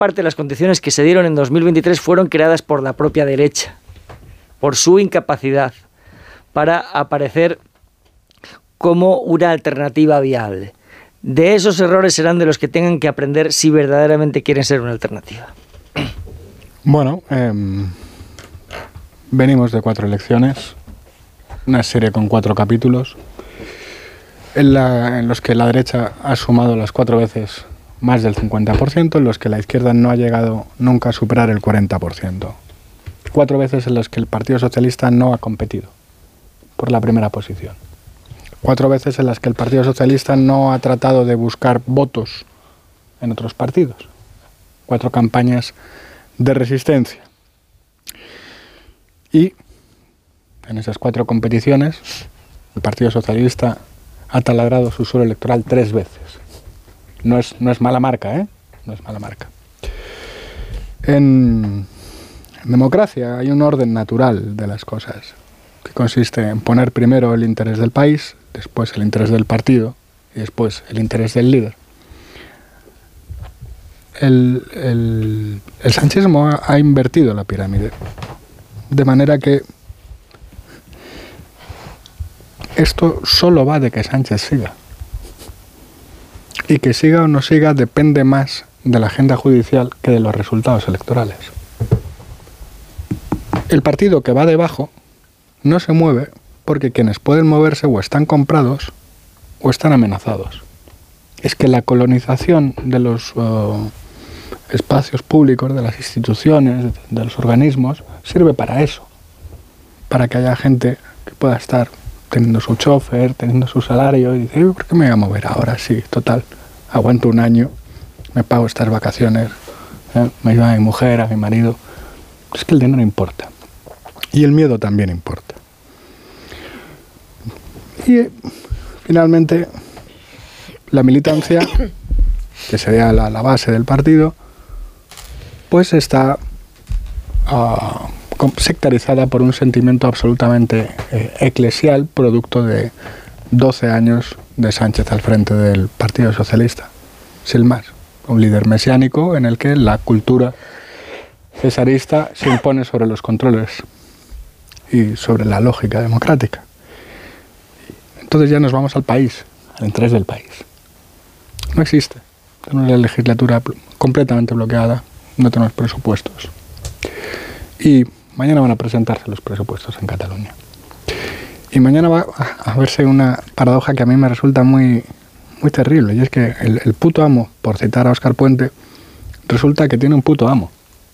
parte de las condiciones que se dieron en 2023 fueron creadas por la propia derecha, por su incapacidad para aparecer como una alternativa viable. De esos errores serán de los que tengan que aprender si verdaderamente quieren ser una alternativa. Bueno, venimos de 4 elecciones, una serie con 4 capítulos, en los que la derecha ha sumado las 4 veces más del 50%, en los que la izquierda no ha llegado nunca a superar el 40%. 4 veces en las que el Partido Socialista no ha competido por la primera posición. 4 veces en las que el Partido Socialista no ha tratado de buscar votos en otros partidos. 4 campañas de resistencia. Y en esas 4 competiciones, el Partido Socialista ha taladrado su suelo electoral 3 veces. No es mala marca, ¿eh? No es mala marca. En democracia hay un orden natural de las cosas, que consiste en poner primero el interés del país, después el interés del partido y después el interés del líder. El sanchismo ha invertido la pirámide, de manera que esto solo va de que Sánchez siga. Y que siga o no siga depende más de la agenda judicial que de los resultados electorales. El partido que va debajo no se mueve porque quienes pueden moverse o están comprados o están amenazados. Es que la colonización de los espacios públicos, de las instituciones, de los organismos, sirve para eso. Para que haya gente que pueda estar teniendo su chofer, teniendo su salario, y dice, ¿por qué me voy a mover ahora? Sí, total, aguanto un año, me pago estas vacaciones, me llevo a mi mujer, a mi marido. Es que el dinero importa. Y el miedo también importa. Y finalmente, la militancia, que sería la base del partido, pues está sectarizada por un sentimiento absolutamente eclesial, producto de 12 años de Sánchez al frente del Partido Socialista, sin más. Un líder mesiánico en el que la cultura cesarista se impone sobre los controles y sobre la lógica democrática. Entonces ya nos vamos al país, al interés del país. No existe. Tenemos la legislatura completamente bloqueada, no tenemos presupuestos. Y mañana van a presentarse los presupuestos en Cataluña. Y mañana va a verse una paradoja que a mí me resulta muy, muy terrible. Y es que el puto amo, por citar a Óscar Puente, resulta que tiene un puto amo,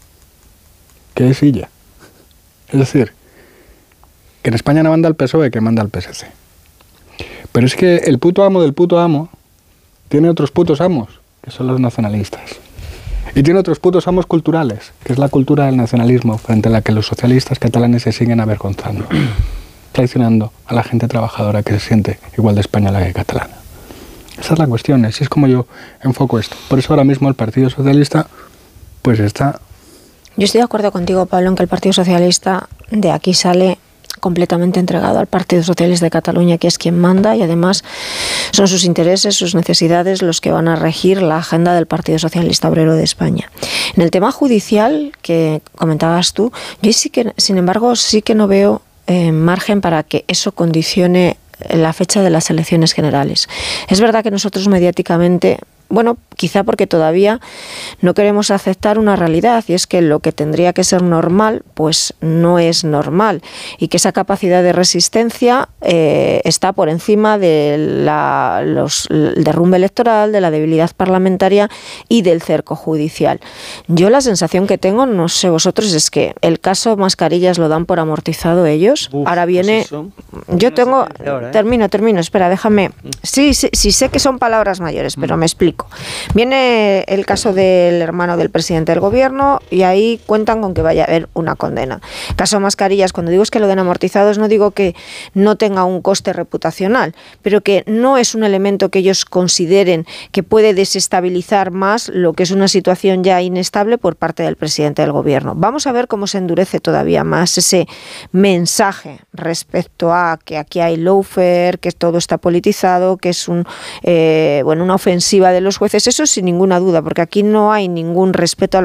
que es Illa. Es decir, que en España no manda el PSOE, que manda el PSC. Pero es que el puto amo del puto amo tiene otros putos amos, que son los nacionalistas. Y tiene otros putos amos culturales, que es la cultura del nacionalismo, frente a la que los socialistas catalanes se siguen avergonzando, traicionando a la gente trabajadora que se siente igual de española que catalana. Esa es la cuestión, así es como yo enfoco esto. Por eso ahora mismo el Partido Socialista pues está... Yo estoy de acuerdo contigo, Pablo, en que el Partido Socialista de aquí sale completamente entregado al Partido Socialista de Cataluña, que es quien manda, y además son sus intereses, sus necesidades los que van a regir la agenda del Partido Socialista Obrero de España. En el tema judicial que comentabas tú, yo sí que, sin embargo, sí que no veo margen para que eso condicione la fecha de las elecciones generales. Es verdad que nosotros mediáticamente, bueno, quizá porque todavía no queremos aceptar una realidad, y es que lo que tendría que ser normal, pues no es normal, y que esa capacidad de resistencia está por encima del derrumbe electoral, de la debilidad parlamentaria y del cerco judicial. Yo la sensación que tengo, no sé vosotros, es que el caso Mascarillas lo dan por amortizado ellos. Ahora viene... Pues yo tengo... Termino, espera, déjame... Sí, sé que son palabras mayores, pero me explico. Viene el caso del hermano del presidente del gobierno y ahí cuentan con que vaya a haber una condena. Caso Mascarillas, cuando digo es que lo den amortizados, no digo que no tenga un coste reputacional, pero que no es un elemento que ellos consideren que puede desestabilizar más lo que es una situación ya inestable por parte del presidente del gobierno. Vamos a ver cómo se endurece todavía más ese mensaje respecto a que aquí hay lawfare, que todo está politizado, que es una ofensiva de los jueces. Eso sin ninguna duda, porque aquí no hay ningún respeto a